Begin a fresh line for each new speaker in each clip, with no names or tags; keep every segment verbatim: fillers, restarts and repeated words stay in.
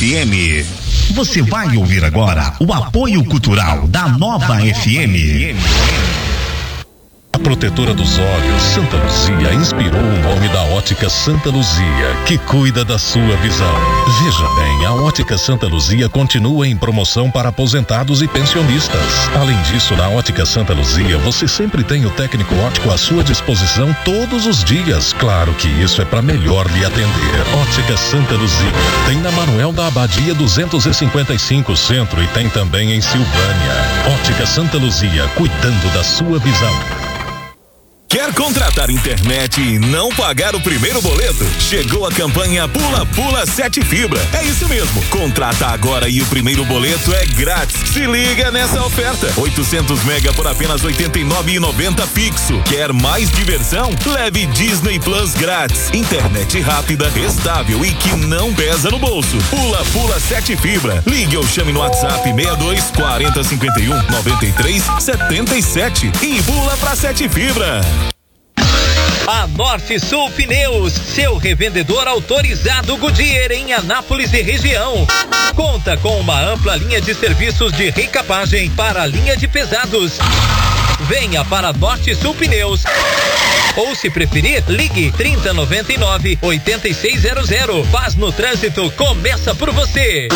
F M. Você vai ouvir agora o apoio cultural da Nova F M.
A protetora dos olhos, Santa Luzia, inspirou o nome da Ótica Santa Luzia, que cuida da sua visão. Veja bem, a Ótica Santa Luzia continua em promoção para aposentados e pensionistas. Além disso, na Ótica Santa Luzia, você sempre tem o técnico óptico à sua disposição todos os dias. Claro que isso é para melhor lhe atender. Ótica Santa Luzia tem na Manuel da Abadia duzentos e cinquenta e cinco Centro e tem também em Silvânia. Ótica Santa Luzia, cuidando da sua visão.
Quer contratar internet e não pagar o primeiro boleto? Chegou a campanha Pula Pula Sete Fibra. É isso mesmo. Contrata agora e o primeiro boleto é grátis. Se liga nessa oferta. oitocentos mega por apenas oitenta e nove reais e noventa centavos fixo. Quer mais diversão? Leve Disney Plus grátis. Internet rápida, estável e que não pesa no bolso. Pula Pula Sete Fibra. Ligue ou chame no WhatsApp seis dois quarenta, cinquenta e um, noventa e três, setenta e sete e pula pra Sete Fibra.
A Norte Sul Pneus, seu revendedor autorizado Goodyear em Anápolis e região. Conta com uma ampla linha de serviços de recapagem para a linha de pesados. Venha para Norte Sul Pneus. Ou se preferir, ligue trinta, noventa e nove, oitenta e seis zero zero. Paz no trânsito começa por você.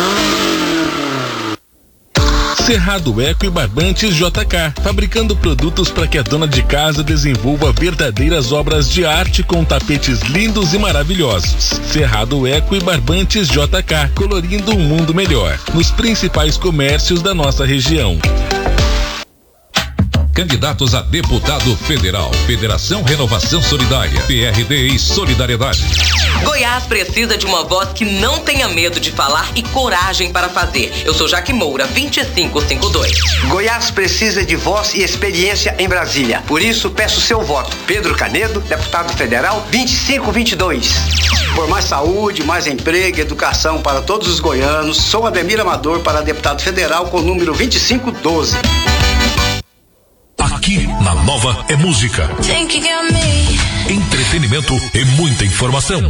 Cerrado Eco e Barbantes J K, fabricando produtos para que a dona de casa desenvolva verdadeiras obras de arte com tapetes lindos e maravilhosos. Cerrado Eco e Barbantes J K, colorindo um mundo melhor, nos principais comércios da nossa região.
Candidatos a deputado federal, Federação Renovação Solidária, P R D e Solidariedade.
Goiás precisa de uma voz que não tenha medo de falar e coragem para fazer. Eu sou Jaque Moura, vinte e cinco cinquenta e dois.
Goiás precisa de voz e experiência em Brasília. Por isso, peço seu voto. Pedro Canedo, deputado federal, vinte e cinco vinte e dois. Por mais saúde, mais emprego e educação para todos os goianos, sou Ademir Amador para deputado federal com o número vinte e cinco doze.
Aqui na Nova é música, entretenimento e muita informação.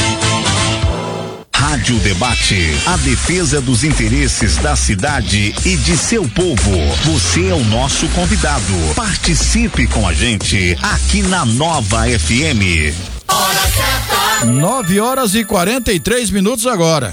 Rádio Debate, a defesa dos interesses da cidade e de seu povo. Você é o nosso convidado. Participe com a gente aqui na Nova F M.
Hora certa.
nove horas e quarenta e três minutos agora.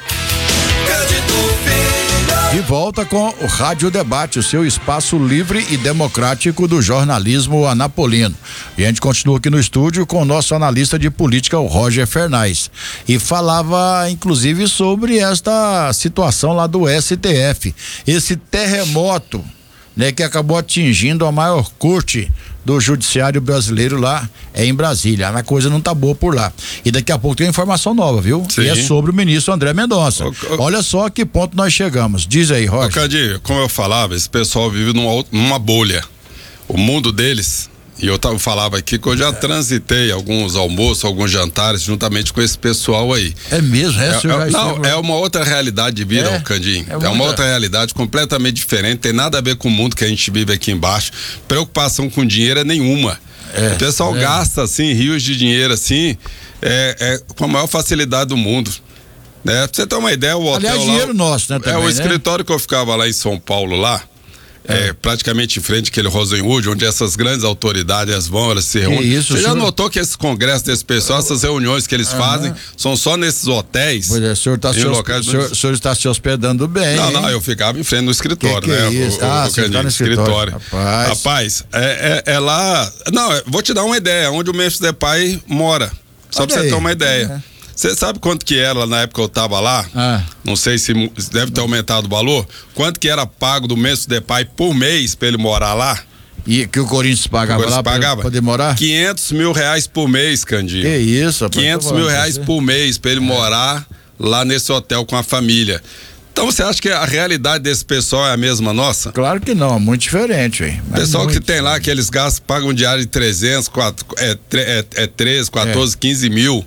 De volta com o Rádio Debate, o seu espaço livre e democrático do jornalismo anapolino. E a gente continua aqui no estúdio com o nosso analista de política, o Roger Fernandes. E falava, inclusive, sobre esta situação lá do S T F. Esse terremoto, né, que acabou atingindo a maior corte do judiciário brasileiro lá é em Brasília. A coisa não tá boa por lá. E daqui a pouco tem informação nova, viu?
Sim.
E é sobre o ministro André Mendonça. O, o, Olha só a que ponto nós chegamos. Diz aí, Roger.
Cadê? Como eu falava, esse pessoal vive numa, numa bolha. O mundo deles, e eu, eu falava aqui que eu já é. transitei alguns almoços, alguns jantares juntamente com esse pessoal aí.
É mesmo? É,
é, é, não, é uma outra realidade de vida, é, Candinho. É, é uma outra realidade completamente diferente, tem nada a ver com o mundo que a gente vive aqui embaixo. Preocupação com dinheiro é nenhuma. É, o pessoal é. gasta assim, rios de dinheiro assim, é, é, com a maior facilidade do mundo. Né? Pra você ter uma ideia, o hotel.
Aliás,
lá,
dinheiro nosso, né? Também,
é o
né?
escritório que eu ficava lá em São Paulo lá. É, praticamente em frente àquele Rosenwood, onde essas grandes autoridades vão, elas se reúnem.
Isso,
Você já
senhor...
notou que esses congressos desse pessoal, essas reuniões que eles uhum. fazem, são só nesses hotéis?
Pois é, o senhor, tá se locais... o, senhor, o senhor está se hospedando bem.
Não, não, eu ficava em frente no escritório,
que que
né?
É isso?
O,
ah,
o,
você
o
tá no escritório. escritório. Rapaz,
Rapaz é, é, é lá. Não, vou te dar uma ideia, onde o Memphis Depay mora. Só Olha pra você aí. ter uma ideia. É. Você sabe quanto que era na época que eu tava lá? Ah. Não sei se deve ter aumentado o valor. Quanto que era pago do Memphis Depay por mês pra ele morar lá?
E que o Corinthians pagava o Corinthians lá pagava? Pra poder morar?
quinhentos mil reais por mês, Candinho.
Que isso, rapaz.
quinhentos mil reais por mês pra ele é. morar lá nesse hotel com a família. Então você acha que a realidade desse pessoal é a mesma nossa?
Claro que não, é muito diferente, velho.
O pessoal muito... que tem lá aqueles gastos, pagam diário de trezentos, quatro, é, é, é treze, quatorze, é. quinze mil.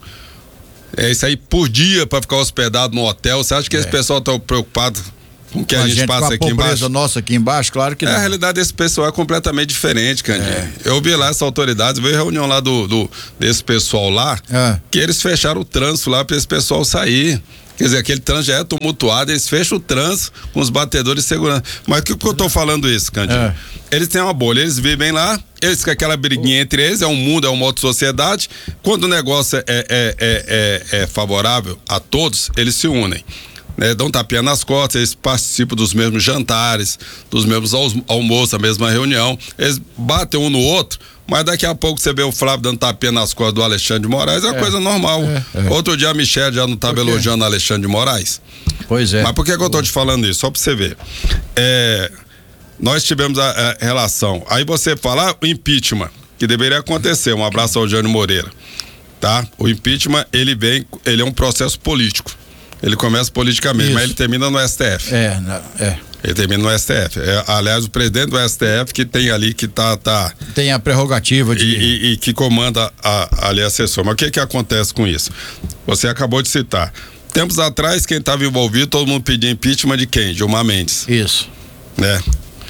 É isso aí por dia para ficar hospedado no hotel. Você acha que é. esse pessoal tá preocupado com o que a, a gente, gente passa aqui embaixo?
Nossa aqui embaixo, claro que
é,
não.
A realidade desse pessoal é completamente diferente, Candinho. É. Eu vi lá essa autoridade, veio reunião lá do, do desse pessoal lá, é. que eles fecharam o trânsito lá para esse pessoal sair. Quer dizer, aquele trânsito já é tumultuado, eles fecham o trânsito com os batedores de segurança. Mas por que eu tô falando isso, Candinho? É. Eles têm uma bolha, eles vivem lá, eles com aquela briguinha entre eles, é um mundo, é uma outra sociedade. Quando o negócio é, é, é, é, é favorável a todos, eles se unem. Né? Dão tapinha nas costas, eles participam dos mesmos jantares, dos mesmos almoços, a mesma reunião, eles batem um no outro. Mas daqui a pouco você vê o Flávio dando tapinha nas costas do Alexandre de Moraes, é uma é, coisa normal. É, é. Outro dia a Michelle já não estava elogiando o Alexandre de Moraes.
Pois é.
Mas por que, que eu tô te falando isso? Só pra você ver. É, nós tivemos a, a relação. Aí você fala, ah, o impeachment, que deveria acontecer. Um abraço ao Jânio Moreira. Tá? O impeachment, ele vem, ele é um processo político. Ele começa politicamente, isso. Mas ele termina no S T F.
É, é.
Ele termina no S T F. É, aliás, o presidente do S T F que tem ali, que tá... tá
tem a prerrogativa de...
E, e, e que comanda a, ali a sessão. Mas o que que acontece com isso? Você acabou de citar. Tempos atrás, quem estava envolvido, todo mundo pedia impeachment de quem? Gilmar Mendes.
Isso.
Né?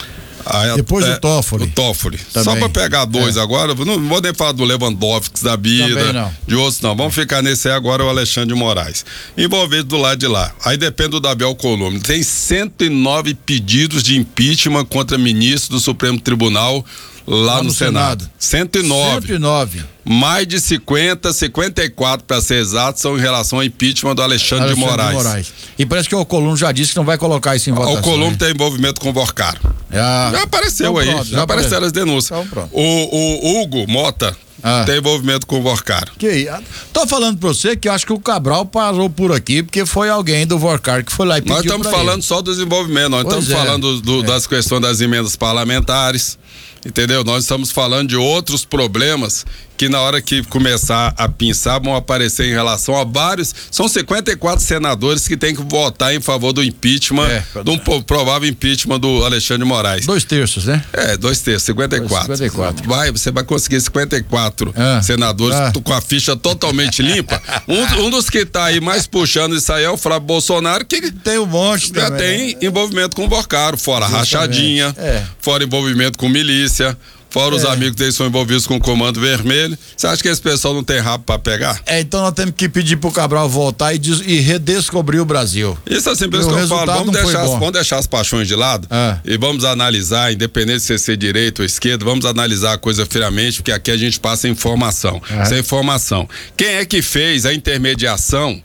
Aí,
Depois
é,
o Toffoli.
O Toffoli. Também. Só para pegar dois é. agora, não vou nem falar do Lewandowski da vida, de outros não. Vamos ficar nesse aí agora, o Alexandre de Moraes. Envolvido do lado de lá. Aí depende do Davi Alcolumbre. Tem cento e nove pedidos de impeachment contra ministros do Supremo Tribunal lá, lá no, no Senado. Senado. cento e nove.
cento e nove.
Mais de cinquenta, cinquenta e quatro para ser exato, são em relação ao impeachment do Alexandre, Alexandre de, Moraes. de Moraes.
E parece que o Alcolumbre já disse que não vai colocar isso em votação.
O Alcolumbre tem envolvimento com o Vorcaro. Já, já apareceu então, aí, pronto, já, já apareceram as denúncias. Então, o, o Hugo Mota ah. tem envolvimento com o Vorcaro.
Que, tô falando pra você que eu acho que o Cabral parou por aqui, porque foi alguém do Vorcaro que foi lá e pediu.
Nós estamos falando ele. só do desenvolvimento, nós pois estamos é. falando do, é. das questões das emendas parlamentares. Entendeu? Nós estamos falando de outros problemas que na hora que começar a pensar vão aparecer em relação a vários, são cinquenta e quatro senadores que têm que votar em favor do impeachment, é, do um provável impeachment do Alexandre de Moraes.
Dois terços, né?
É, dois terços, cinquenta e quatro.
cinquenta e quatro.
Vai, você vai conseguir cinquenta e quatro ah, senadores ah. com a ficha totalmente limpa. Um, um dos que tá aí mais puxando isso aí é o Flávio Bolsonaro, que
tem um monte
já
também,
tem né? envolvimento com o Vorcaro, fora Justamente. rachadinha, é. fora envolvimento com milícia. Fora os é. amigos deles são envolvidos com o Comando Vermelho. Você acha que esse pessoal não tem rabo pra pegar?
É, então nós temos que pedir pro Cabral voltar e, des, e redescobrir o Brasil.
Isso é assim, por isso que eu falo, vamos deixar, as, vamos deixar as paixões de lado é. e vamos analisar, independente de você ser direita ou esquerda, vamos analisar a coisa friamente, porque aqui a gente passa informação. É. Essa é informação. Quem é que fez a intermediação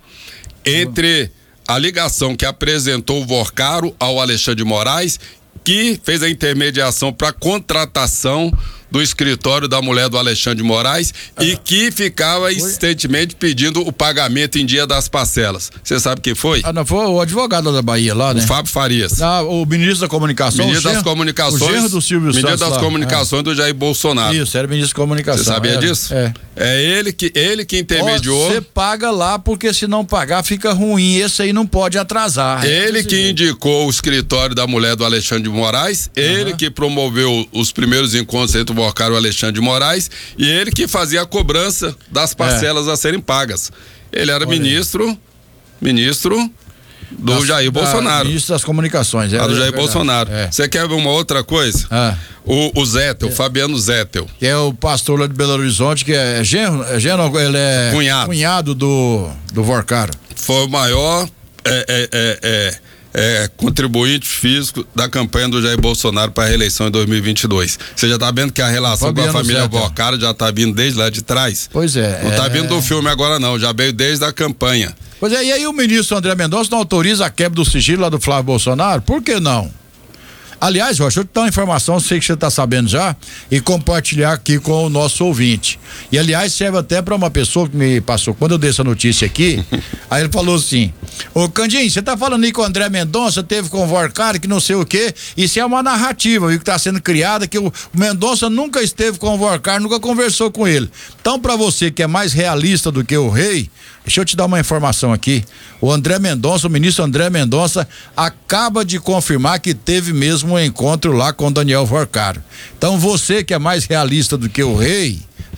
entre a ligação que apresentou o Vorcaro ao Alexandre de Moraes, que fez a intermediação para contratação do escritório da mulher do Alexandre de Moraes ah. e que ficava insistentemente pedindo o pagamento em dia das parcelas. Você sabe quem foi?
Ah, não, foi o advogado da Bahia lá, né?
O Fábio Farias.
Ah, o ministro da Comunicação.
Ministro das Comunicações. O
genro do Silvio Santos.
Ministro das lá. Comunicações é. do Jair Bolsonaro.
Isso, era ministro da Comunicação.
Você sabia
era,
disso?
É.
É ele que, ele que intermediou.
Você paga lá, porque se não pagar fica ruim, esse aí não pode atrasar.
Ele que jeito. indicou o escritório da mulher do Alexandre de Moraes, uhum. ele que promoveu os primeiros encontros entre o Vorcaro e o Alexandre de Moraes, e ele que fazia a cobrança das parcelas é. a serem pagas. Ele era Olha. ministro, ministro do das, Jair da, Bolsonaro.
Ministro das Comunicações. É,
ah, do Jair
é
Bolsonaro. Você é. quer ver uma outra coisa? Ah. O, o Zétel, é. o Fabiano Zétel.
Que é o pastor lá de Belo Horizonte, que é genro, é genro ele é
cunhado,
cunhado do, do Vorcaro.
Foi o maior é, é, é, é, é, contribuinte físico da campanha do Jair Bolsonaro para a reeleição em dois mil e vinte e dois. Você já tá vendo que a relação Fabiano com a família Zétel. Vorcaro já tá vindo desde lá de trás?
Pois é.
Não
é...
tá vindo do filme agora não, já veio desde a campanha.
Pois é, e aí o ministro André Mendonça não autoriza a quebra do sigilo lá do Flávio Bolsonaro? Por que não? Aliás, Jorge, deixa eu te dar uma informação, sei que você está sabendo já, e compartilhar aqui com o nosso ouvinte. E aliás, serve até para uma pessoa que me passou, quando eu dei essa notícia aqui, aí ele falou assim: ô Candinho, você tá falando aí que o André Mendonça teve com o Vorcaro, que não sei o quê, isso é uma narrativa, viu, que está sendo criada, que o Mendonça nunca esteve com o Vorcaro, nunca conversou com ele. Então, para você que é mais realista do que o rei, deixa eu te dar uma informação aqui. O André Mendonça, o ministro André Mendonça, acaba de confirmar que teve mesmo um encontro lá com o Daniel Vorcaro. Então você que é mais realista do que o rei,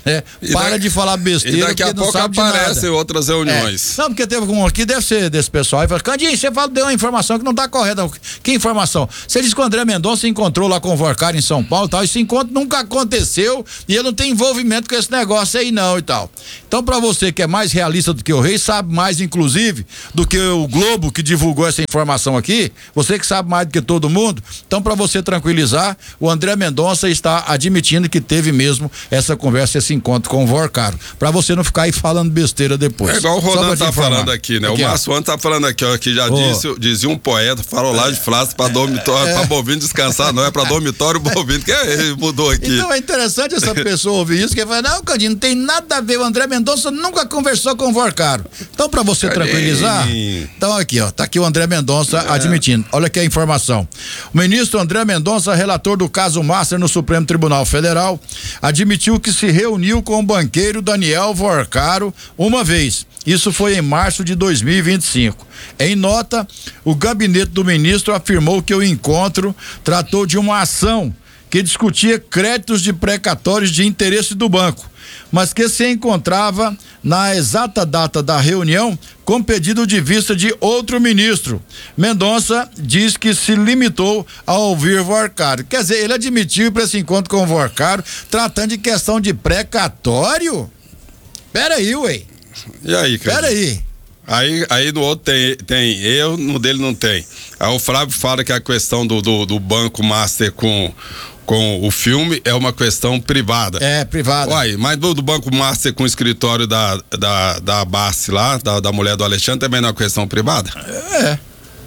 É, para daqui, de falar besteira.
E daqui a pouco aparecem outras reuniões.
É. Não, porque teve um aqui, deve ser desse pessoal, e fala, Candinho, você fala, deu uma informação que não tá correta. Que informação? Você disse que o André Mendonça se encontrou lá com o Vorcar em São Paulo e tal, esse encontro nunca aconteceu e ele não tem envolvimento com esse negócio aí não e tal. Então, pra você que é mais realista do que o Rei, sabe mais, inclusive, do que o Globo que divulgou essa informação aqui, você que sabe mais do que todo mundo, então pra você tranquilizar, o André Mendonça está admitindo que teve mesmo essa conversa, esse encontro com o Vorcaro, pra você não ficar aí falando besteira depois.
É igual o Ronan tá falando aqui, né? Aqui, o Márcio tá falando aqui, ó, que já oh. disse, dizia um poeta, farolagem de frase pra dormitório, é. pra bovino descansar, não é pra dormitório bovino, que ele mudou aqui.
Então é interessante essa pessoa ouvir isso, que ele fala, não, Candinho, não tem nada a ver, o André Mendonça nunca conversou com o Vorcaro. Então, pra você Candinho. tranquilizar, então aqui, ó, tá aqui o André Mendonça é. admitindo. Olha aqui a informação. O ministro André Mendonça, relator do caso Master no Supremo Tribunal Federal, admitiu que se reuniu com o banqueiro Daniel Vorcaro uma vez. Isso foi em março de dois mil e vinte e cinco. Em nota, o gabinete do ministro afirmou que o encontro tratou de uma ação que discutia créditos de precatórios de interesse do banco, mas que se encontrava na exata data da reunião com pedido de vista de outro ministro. Mendonça diz que se limitou a ouvir Vorcaro. Quer dizer, ele admitiu para esse encontro com o Vorcaro, tratando de questão de precatório? Pera aí, ué.
E aí, cara?
Pera aí.
Aí, aí no outro tem, tem eu, no dele não tem. Aí o Flávio fala que a questão do, do, do Banco Master com, com o filme é uma questão privada.
É, privada.
Uai, mas do, do Banco Master com o escritório da, da, da Bassi lá, da, da mulher do Alexandre, também não é uma questão privada?
É.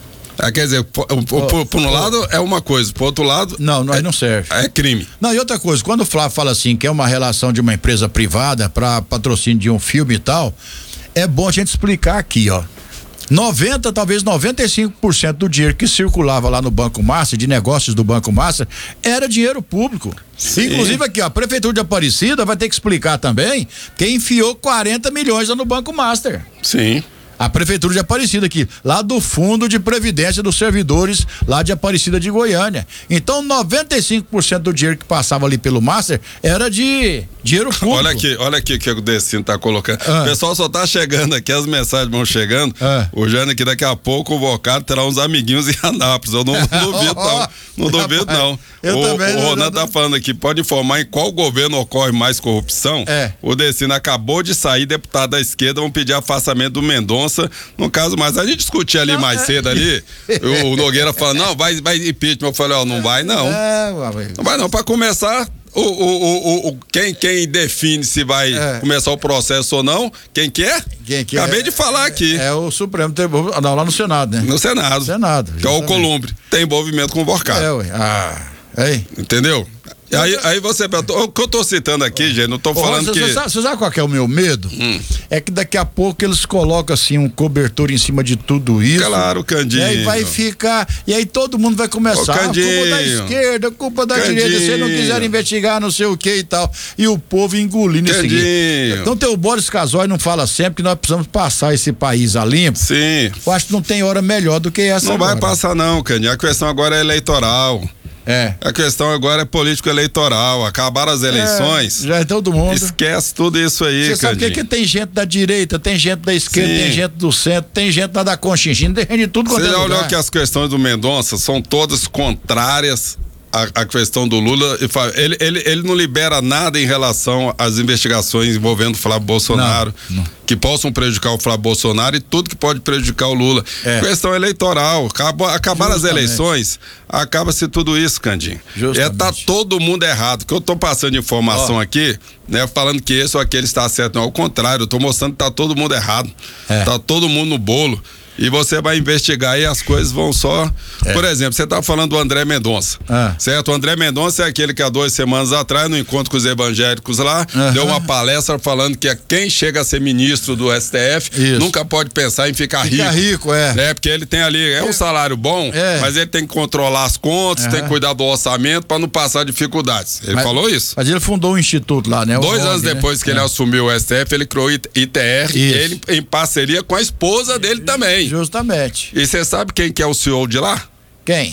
É, quer dizer, por, por, por, por um lado é uma coisa, por outro lado...
Não, não,
é,
não serve.
É crime.
Não, e outra coisa, quando o Flávio fala assim que é uma relação de uma empresa privada para patrocínio de um filme e tal, é bom a gente explicar aqui, ó. noventa, talvez noventa e cinco por cento do dinheiro que circulava lá no Banco Master, de negócios do Banco Master, era dinheiro público. Sim. Inclusive aqui, ó, a Prefeitura de Aparecida vai ter que explicar também que enfiou quarenta milhões lá no Banco Master.
Sim.
A Prefeitura de Aparecida aqui, lá do Fundo de Previdência dos Servidores, lá de Aparecida de Goiânia. Então, noventa e cinco por cento do dinheiro que passava ali pelo Master era de dinheiro público.
Olha aqui, olha aqui o que o Decino tá colocando. Ah. O pessoal só tá chegando aqui, as mensagens vão chegando. Ah. O Jânio que daqui a pouco o Vocado terá uns amiguinhos em Anápolis. Eu não, não duvido, não. Não duvido, não.
Eu
o
também
o
não,
Ronan
não,
tá falando aqui, pode informar em qual governo ocorre mais corrupção?
É.
O Decino acabou de sair, deputado da esquerda, vão pedir afastamento do Mendonça. No caso, mas a gente discutia ali não, mais é. cedo ali, o Nogueira falando, não, vai, vai impeachment. Eu falei, ó, não vai não.
É,
não vai não, pra começar, o, o, o, o, quem, quem define se vai é. começar o processo ou não, quem quer?
Quem que
Acabei
é,
de falar aqui.
É o Supremo, não, lá no Senado, né?
No Senado.
Senado.
Que é o Columbre, tem envolvimento com o Vorcaro.
É, ué. Ah, aí.
Entendeu? Aí, aí você, o que eu tô citando aqui, gente, não tô falando
Ô,
que...
Você sabe, sabe qual que é o meu medo?
Hum.
É que daqui a pouco eles colocam assim um cobertor em cima de tudo isso.
Claro, Candinho.
E aí vai ficar, e aí todo mundo vai começar,
Ô, Candinho.
culpa da esquerda, culpa da
Candinho.
direita, se não quiser investigar não sei o que e tal. E o povo engolindo isso aqui. Então tem o Boris Casoy não fala sempre que nós precisamos passar esse país a limpo.
Sim.
Eu acho que não tem hora melhor do que essa
Não
agora.
vai passar não, Candinho, a questão agora é eleitoral.
É.
A questão agora é político-eleitoral. Acabaram as eleições.
É, já é todo mundo.
Esquece tudo isso aí,
Você sabe que, que tem gente da direita, tem gente da esquerda, Sim. tem gente do centro, tem gente lá da Conchinchina, tem gente de tudo quanto é lugar.
Você já olhou que as questões do Mendonça são todas contrárias A, a questão do Lula, ele, ele, ele não libera nada em relação às investigações envolvendo o Flávio Bolsonaro, não, não. que possam prejudicar o Flávio Bolsonaro e tudo que pode prejudicar o Lula. É. Questão eleitoral, acabou, acabaram as eleições, acaba-se tudo isso, Candinho. Justamente. É, tá todo mundo errado, que eu tô passando informação oh. aqui, né, falando que esse ou aquele está certo, não, ao contrário, eu tô mostrando que tá todo mundo errado, é. tá todo mundo no bolo. E você vai investigar e as coisas vão só... É. Por exemplo, você tá falando do André Mendonça, ah. certo? O André Mendonça é aquele que há duas semanas atrás, no encontro com os evangélicos lá, uh-huh. deu uma palestra falando que quem chega a ser ministro do S T F Isso. nunca pode pensar em ficar rico.
Ficar rico, é.
é. Porque ele tem ali, é um salário bom, é. mas ele tem que controlar as contas, uh-huh. tem que cuidar do orçamento para não passar dificuldades. Ele
mas,
falou isso.
Mas ele fundou um instituto lá, né?
Dois
O
anos
né?
depois que
é.
ele assumiu o S T F, ele criou o I T R, e ele em parceria com a esposa dele também.
Justamente.
E você sabe quem que é o C E O de lá?
Quem?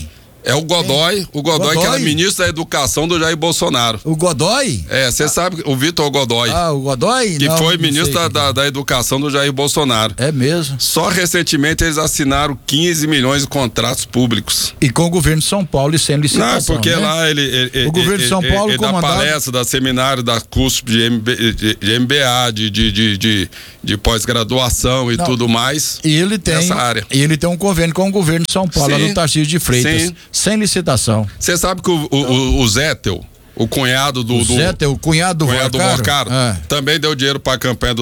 É o Godoy, o Godoy, Godoy, que era ministro da Educação do Jair Bolsonaro.
O Godoy?
É, você ah. sabe, o Vitor Godoy.
Ah, o Godoy?
Que
não,
foi
não
ministro da, da, da Educação do Jair Bolsonaro.
É mesmo?
Só recentemente eles assinaram quinze milhões de contratos públicos.
E com o governo de São Paulo e sem licitação.
Não, porque
né?
lá ele, ele...
O governo de São
ele,
Paulo
ele
comandado...
dá palestra, dá seminário, dá curso de, M B, de, de M B A, de, de, de, de, de pós-graduação e não. tudo mais.
E ele tem...
Nessa área.
E ele tem um convênio com o governo de São Paulo, lá no Tarcísio de Freitas. Sim. Sem licitação.
Você sabe que o, o, o Zétel, o cunhado do.
O Zétel, o cunhado do
cunhado
Vorcaro,
do Vorcaro, é. também deu dinheiro para a campanha do